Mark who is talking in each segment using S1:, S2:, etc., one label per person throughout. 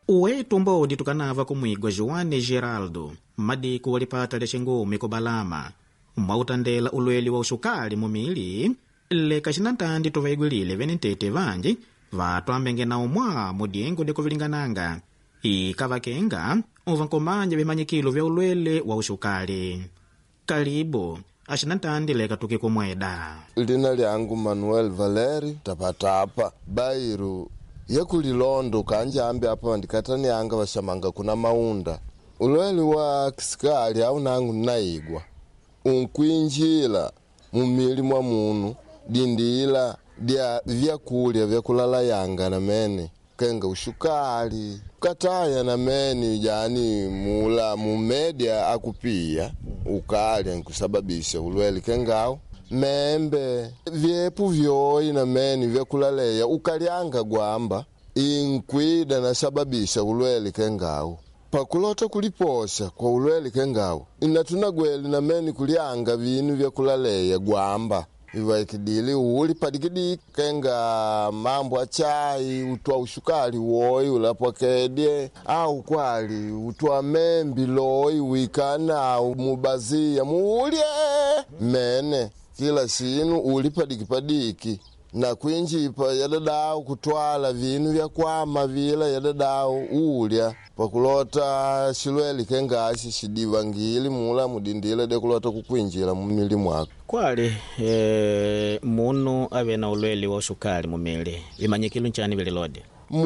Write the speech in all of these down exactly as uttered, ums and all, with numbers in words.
S1: Uwetu mbodi tukanava kumwigwa Joane Geraldo madiku walipata lexengumi kubalama mwautandela ulweli wa uxukali mumili leka xinantandi tuvaigwilile venentete vanji vatwambenge na umwa mudiengo dekuvilingananga ikavakenga uvankomanja vimanyikilo vya ulwele wa uxukali. Kalibu axinantandi leka tukikumweda.
S2: Lina lyangu Manuel Valeri tapatapa Bairu yekulilondo kanjambi apa vandikatani anga vashamanga kuna maunda ulweli wa kisikali au nangu naigwa unkwinjila mumili mwa munu dindila dia vyakulya vyakulala yanga na meni kenga ushukali kataya na meni jani mula mumedia akupia ukali kusababisha ulweli kengao membe vyepu vyoi na meni vyakulaleya ukalianga gwamba inkwida na sababisha ulweli kengao pakulota kuliposha kwa ulweli kengao inatunagweli na meni kulianga vinu vyakulaleya gwamba iwa ikidili uli padikidi kenga mambo achai utwa ushukali woi ulapokedye au kwali utwa membi loi wikana mubazia muulye mene kila sinu uli padiki padiki na kwinjipa yadadao kutwala vinu vya kwama vila yadadao ulya pakulota shilweli kengashi shidivangili mula mudindile de kulota kukwinjila mumili mwako.
S1: Kwali e, munu ave na ulweli wa ushukali mumili vimanyikilu nchani vililode?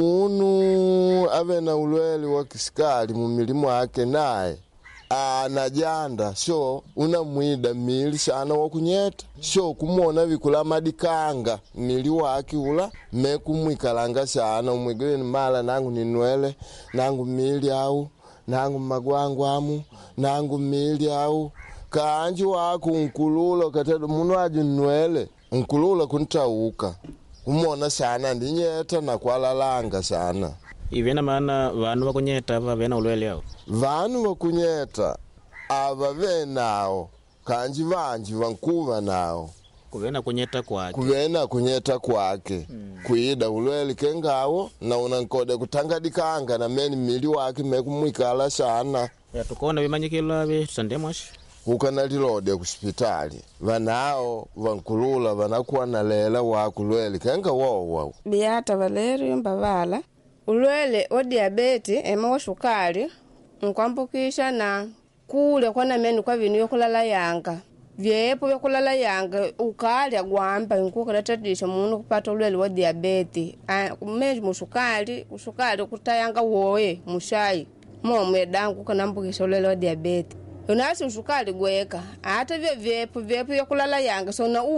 S2: Munu ave na ulweli wa kisikali mumili mwake nae anajanda so unamwida mili sana wakunyeta so kumona vikula madikanga mili waki ula mekumwikalanga sana umwigeni mala nangu ninwele nangu mili au nangu magwangu amu nangu mili au kanji waku nkulula katedo munu aji nwele nkulula kuntauka kumona sana ndinyeta na kwalalanga sana.
S1: Ivena maana vanu wakunyeta ava vena ulweli yao?
S2: Vanu wakunyeta ava venao kanji vanji vankuva nao
S1: kuvena kunyeta kwake
S2: kuvena kunyeta kwake hmm. Kuida ulweli kengao na unankode kutangadikanga na meni mili waki mekumwikala sana
S1: ya tukona vimanyikilo avi tusandemwashi
S2: ukanalilode kuspitali vanao vankulula vanakuwa na lela wakulweli kenga wowo.
S3: Beata Valeri Mbavala. Ulwele wa diabeti ema wa shukali nkwambukisha na kule kwa na meni kwa vinu yokulala yanga vyepo yokulala yanga ukalya gwamba nkukalatadisha munu kupata ulwele wa diabeti meji mushukali ushukali kutayanga woye mushayi momwedangu kanambukisha ulwele wa diabeti unasi ushukali gweka hata vye vyepo vyepo yokulala yanga so na